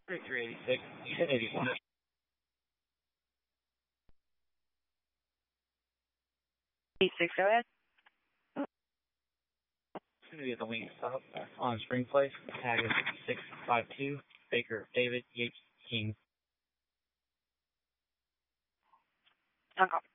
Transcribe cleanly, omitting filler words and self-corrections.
3386, 81. It's 86, go ahead. going to be at the wing stop on Spring Place. Tag is 652, Baker David Yates King. On call.